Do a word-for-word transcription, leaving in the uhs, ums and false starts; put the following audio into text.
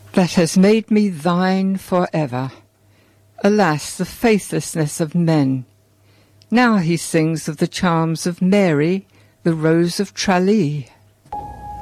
that has made me thine for ever. Alas, the faithlessness of men! Now he sings of the charms of Mary, the Rose of Tralee.